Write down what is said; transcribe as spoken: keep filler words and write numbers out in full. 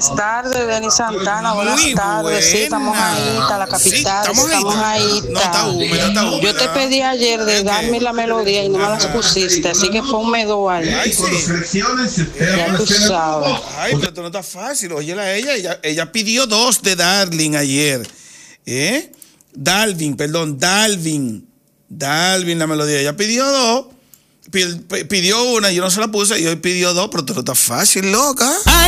Buenas tardes, Denis Santana. Buenas Muy tardes. buena. Sí, estamos ahí, está la capital. Sí, estamos ahí. estamos ahí. No, está húmeda, está húmeda. Yo te pedí ayer de darme la melodía y no me la pusiste, así que fue un medo ahí. Ay, sí. Ya tú sabes. Ay, pero esto no está fácil. Óyela a ella. ella. Ella pidió dos de Darling ayer. ¿Eh? Dalvin, perdón, Dalvin. Dalvin la melodía. Ella pidió dos. Pidió una, yo no se la puse. Y hoy pidió dos, pero esto no está fácil, loca.